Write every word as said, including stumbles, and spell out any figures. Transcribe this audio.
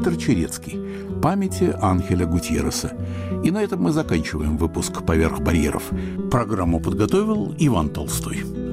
Виктор Черецкий «Памяти Анхеля Гутьерреса». И на этом мы заканчиваем выпуск «Поверх барьеров». Программу подготовил Иван Толстой.